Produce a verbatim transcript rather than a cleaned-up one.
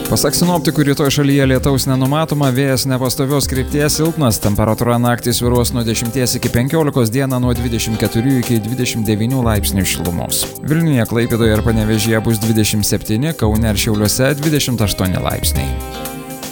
Pasak sinoptikų, rytoj šalyje lietaus nenumatoma, vėjas nepastovios krypties silpnas, temperatūra naktį svyruos nuo dešimties iki penkiolikos, dieną nuo dvidešimt keturių iki dvidešimt devynių laipsnių šilumos. Vilniuje, Klaipėdoje ir Panevėžyje bus dvidešimt septyni, Kaune ir Šiauliuose dvidešimt aštuoni laipsniai.